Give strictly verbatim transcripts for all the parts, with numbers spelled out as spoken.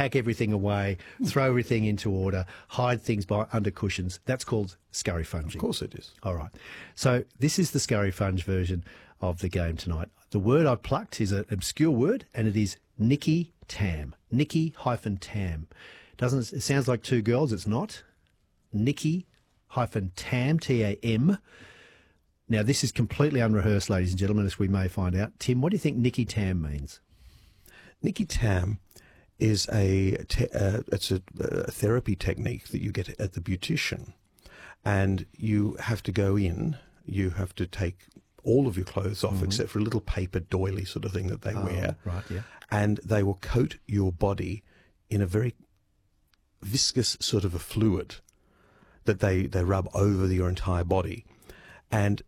pack everything away, throw everything into order, hide things by under cushions. That's called scurryfunging. Of course it is. All right. So this is the scurryfunge version of the game tonight. The word I plucked is an obscure word, and it is Nikki Tam. Nikki hyphen Tam. Doesn't it sounds like two girls? It's not. Nikki hyphen Tam, T A M. Now, this is completely unrehearsed, ladies and gentlemen, as we may find out. Tim, what do you think Nikki Tam means? Nikki Tam is a te- uh, it's a, a therapy technique that you get at the beautician, and you have to go in. You have to take all of your clothes off, mm-hmm. except for a little paper doily sort of thing that they oh, wear. Right, yeah. And they will coat your body in a very viscous sort of a fluid that they, they rub over your entire body. And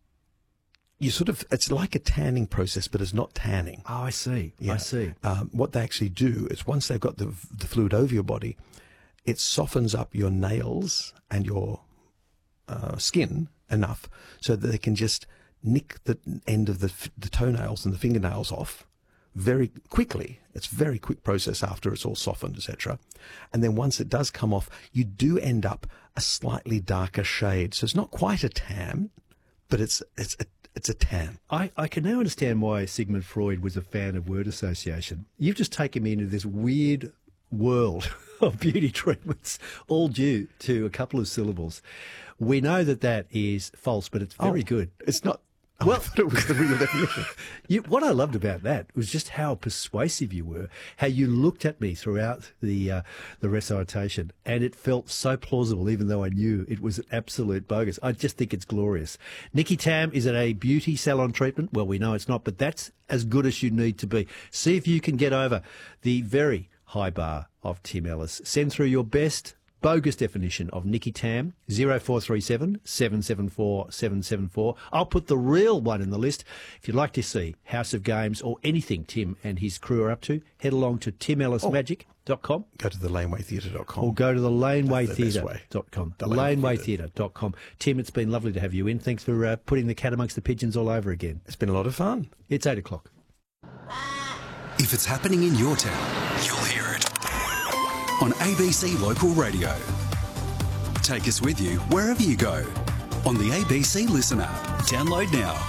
you sort of, it's like a tanning process, but it's not tanning. Oh, I see. Yeah. I see. Um, what they actually do is once they've got the, the fluid over your body, it softens up your nails and your uh, skin enough so that they can just nick the end of the, the toenails and the fingernails off very quickly. It's a very quick process after it's all softened, et cetera. And then once it does come off, you do end up a slightly darker shade. So it's not quite a tan, but it's it's a, it's a tan. I, I can now understand why Sigmund Freud was a fan of word association. You've just taken me into this weird world of beauty treatments, all due to a couple of syllables. We know that that is false, but it's very oh, good. It's not. Well, I thought it was the real definition. You, what I loved about that was just how persuasive you were, how you looked at me throughout the uh, the recitation, and it felt so plausible, even though I knew it was absolute bogus. I just think it's glorious. Nikki Tam, is it a beauty salon treatment? Well, we know it's not, but that's as good as you need to be. See if you can get over the very high bar of Tim Ellis. Send through your best bogus definition of Nikki Tam, zero four three seven, seven seven four, seven seven four. I'll put the real one in the list. If you'd like to see House of Games or anything Tim and his crew are up to, head along to tim ellis magic dot com. Go to the laneway theatre dot com. Or go to the laneway theatre dot com. The laneway theatre dot com. Tim, it's been lovely to have you in. Thanks for uh, putting the cat amongst the pigeons all over again. It's been a lot of fun. It's eight o'clock. If it's happening in your town, you'll hear it on A B C Local Radio. Take us with you wherever you go on the A B C Listen app. Download now.